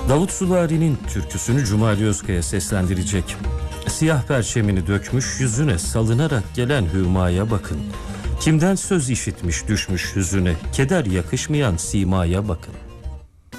Davut Sulari'nin türküsünü Cumali Özkaya seslendirecek. Siyah perçemini dökmüş yüzüne salınarak gelen hümaya bakın. Kimden söz işitmiş düşmüş hüzüne, keder yakışmayan simaya bakın.